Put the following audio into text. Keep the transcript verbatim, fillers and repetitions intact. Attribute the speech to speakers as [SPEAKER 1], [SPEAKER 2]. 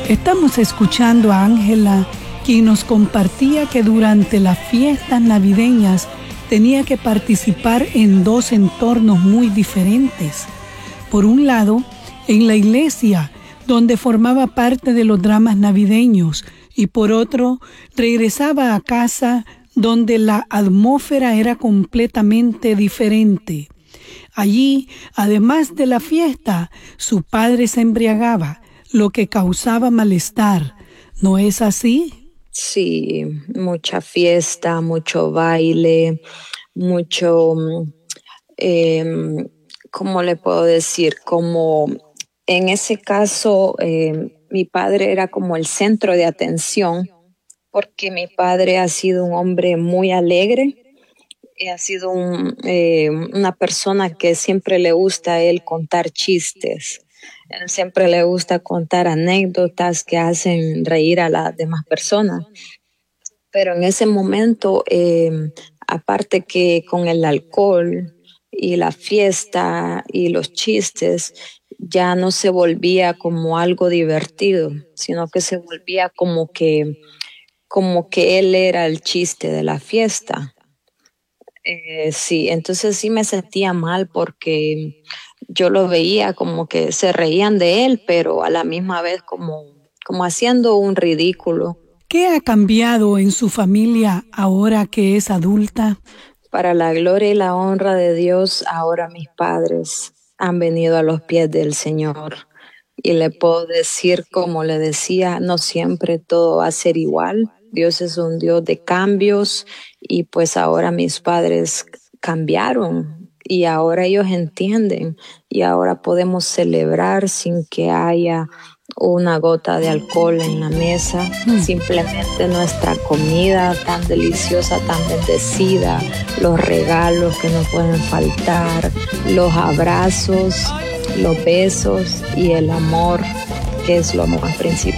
[SPEAKER 1] Estamos escuchando a Ángela, quien nos compartía que durante las fiestas navideñas tenía que participar en dos entornos muy diferentes. Por un lado, en la iglesia, donde formaba parte de los dramas navideños, y por otro, regresaba a casa donde la atmósfera era completamente diferente. Allí, además de la fiesta, su padre se embriagaba, lo que causaba malestar. ¿No es así?
[SPEAKER 2] Sí, mucha fiesta, mucho baile, mucho, eh, ¿cómo le puedo decir? Como en ese caso, eh, mi padre era como el centro de atención, porque mi padre ha sido un hombre muy alegre, ha sido un, eh, una persona que siempre le gusta a él contar chistes. Él siempre le gusta contar anécdotas que hacen reír a las demás personas. Pero en ese momento, eh, aparte que con el alcohol y la fiesta y los chistes, ya no se volvía como algo divertido, sino que se volvía como que, como que él era el chiste de la fiesta. Eh, sí, entonces sí me sentía mal porque yo lo veía como que se reían de él, pero a la misma vez como, como haciendo un ridículo.
[SPEAKER 1] ¿Qué ha cambiado en su familia ahora que es adulta?
[SPEAKER 2] Para la gloria y la honra de Dios, ahora mis padres han venido a los pies del Señor. Y le puedo decir, como le decía, no siempre todo va a ser igual. Dios es un Dios de cambios y pues ahora mis padres cambiaron y ahora ellos entienden y ahora podemos celebrar sin que haya una gota de alcohol en la mesa, mm. simplemente nuestra comida tan deliciosa, tan bendecida, los regalos que no pueden faltar, los abrazos, los besos y el amor, que es lo más principal.